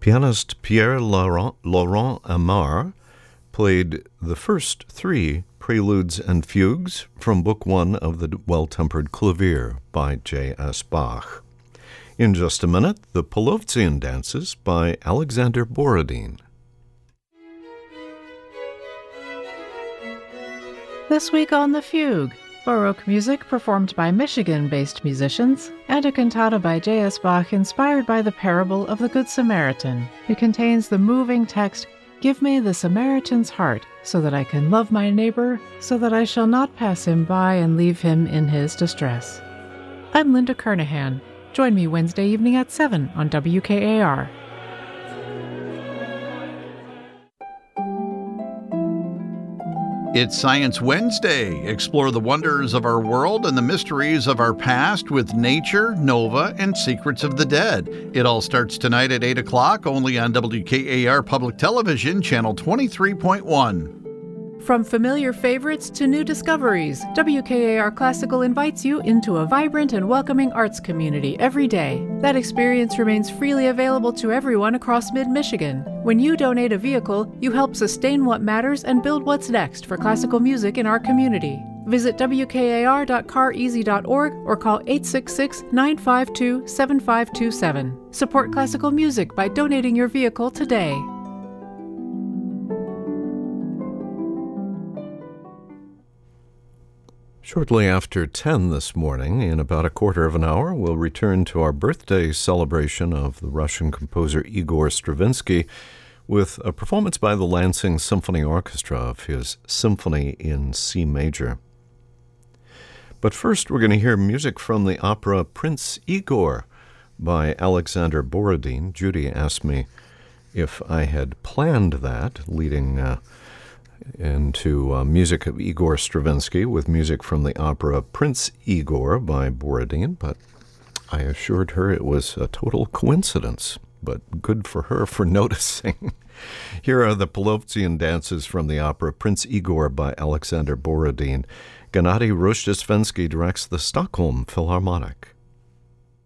Pianist Pierre-Laurent Aimard played the first three preludes and fugues from Book 1 of the Well-Tempered Clavier by J.S. Bach. In just a minute, the Polovtsian Dances by Alexander Borodin. This week on The Fugue, Baroque music performed by Michigan-based musicians, and a cantata by J.S. Bach inspired by the parable of the Good Samaritan. It contains the moving text, "Give me the Samaritan's heart, so that I can love my neighbor, so that I shall not pass him by and leave him in his distress." I'm Linda Kernahan. Join me Wednesday evening at 7 on WKAR. It's Science Wednesday. Explore the wonders of our world and the mysteries of our past with nature, Nova, and Secrets of the Dead. It all starts tonight at 8 o'clock, only on WKAR Public Television, Channel 23.1. From familiar favorites to new discoveries, WKAR Classical invites you into a vibrant and welcoming arts community every day. That experience remains freely available to everyone across mid-Michigan. When you donate a vehicle, you help sustain what matters and build what's next for classical music in our community. Visit wkar.careasy.org or call 866-952-7527. Support classical music by donating your vehicle today. Shortly after 10 this morning, in about a quarter of an hour, we'll return to our birthday celebration of the Russian composer Igor Stravinsky with a performance by the Lansing Symphony Orchestra of his Symphony in C major. But first, we're going to hear music from the opera Prince Igor by Alexander Borodin. Judy asked me if I had planned that, leading into music of Igor Stravinsky with music from the opera Prince Igor by Borodin, but I assured her it was a total coincidence, but good for her for noticing. Here are the Polovtsian Dances from the opera Prince Igor by Alexander Borodin. Gennady Rozhdestvensky directs the Stockholm Philharmonic.